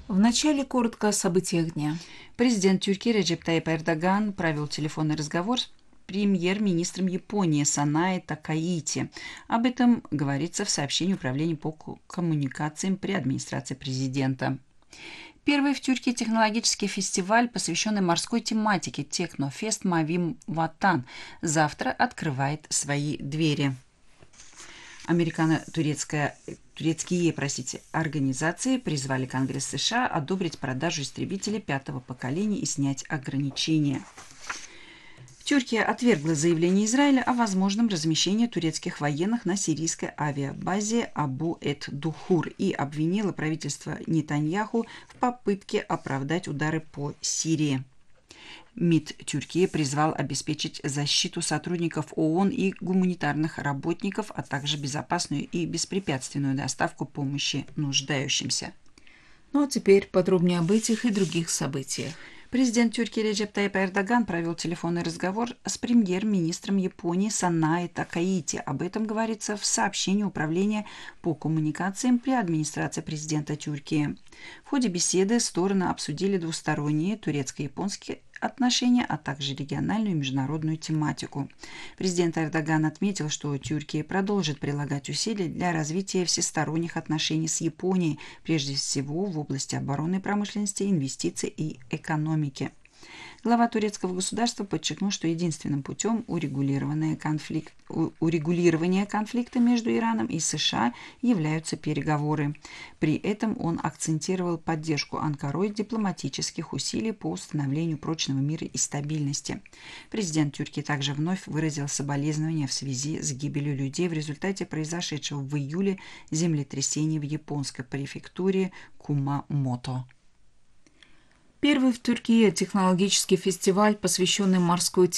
Вначале коротко о событиях дня. Президент Тюркии Реджеп Тайип Эрдоган провел телефонный разговор с премьер-министром Японии Санае Такаити. Об этом говорится в сообщении Управления по коммуникациям при администрации президента. Первый в Тюркии технологический фестиваль, посвященный морской тематике Технофест Мавим Ватан, завтра открывает свои двери. Американо-турецкие организации призвали Конгресс США одобрить продажу истребителей пятого поколения и снять ограничения. Турция отвергла заявление Израиля о возможном размещении турецких военных на сирийской авиабазе Абу-эт-Духур и обвинила правительство Нетаньяху в попытке оправдать удары по Сирии. МИД Тюркии призвал обеспечить защиту сотрудников ООН и гуманитарных работников, а также безопасную и беспрепятственную доставку помощи нуждающимся. Ну а теперь подробнее об этих и других событиях. Президент Тюркии Реджеп Тайип Эрдоган провел телефонный разговор с премьер-министром Японии Санае Такаити. Об этом говорится в сообщении Управления по коммуникациям при администрации президента Тюркии. В ходе беседы стороны обсудили двусторонние турецко-японские отношения, а также региональную и международную тематику. Президент Эрдоган отметил, что Тюркия продолжит прилагать усилия для развития всесторонних отношений с Японией, прежде всего в области оборонной промышленности, инвестиций и экономики. Глава турецкого государства подчеркнул, что единственным путем урегулирования конфликта между Ираном и США являются переговоры. При этом он акцентировал поддержку Анкарой дипломатических усилий по установлению прочного мира и стабильности. Президент Тюркии также вновь выразил соболезнования в связи с гибелью людей в результате произошедшего в июле землетрясения в японской префектуре Кумамото. Первый в Турции технологический фестиваль, посвященный морской